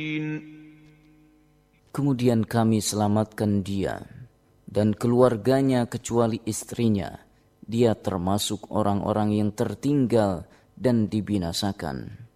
Kemudian kami selamatkan dia dan keluarganya kecuali istrinya. Dia termasuk orang-orang yang tertinggal dan dibinasakan.